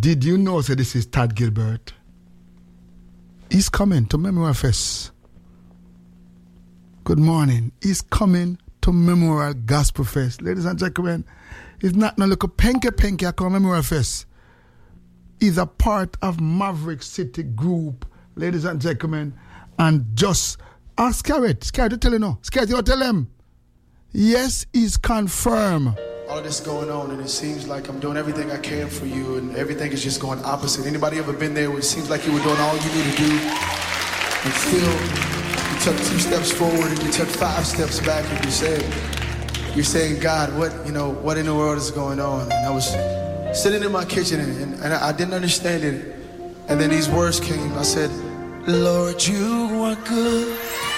Did you know that this is Tad Gilbert? He's coming to Memorial Fest. Good morning. He's coming to Memorial Gospel Fest. Ladies and gentlemen, it's not no little penke I call Memorial Fest. He's a part of Maverick City Group, ladies and gentlemen. And just ask Scarrett to tell you no. Scarrett, you tell him. Yes, he's confirmed. All of this going on, and it seems like I'm doing everything I can for you, and everything is just going opposite. Anybody ever been there where it seems like you were doing all you knew to do, and still you took 2 steps forward and you took 5 steps back, and you're saying, God, what in the world is going on? And I was sitting in my kitchen, and I didn't understand it. And then these words came. I said, Lord, you are good.